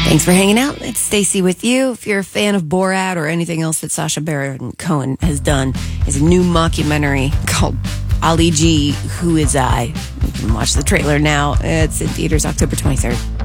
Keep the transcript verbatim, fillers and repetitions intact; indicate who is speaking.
Speaker 1: Thanks for hanging out. It's Stacey with you. If you're a fan of Borat or anything else that Sacha Baron Cohen has done, is a new mockumentary called Ali G, Who Is I? You can watch the trailer now. It's in theaters October twenty-third.